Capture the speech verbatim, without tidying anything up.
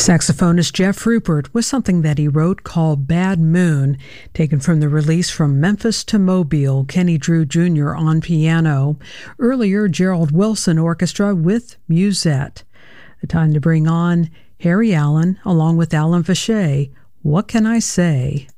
Saxophonist Jeff Rupert with something that he wrote called Bad Moon, taken from the release From Memphis to Mobile, Kenny Drew Junior on piano. Earlier, Gerald Wilson Orchestra with Musette. The time to bring on Harry Allen along with Alan Vache. What Can I Say?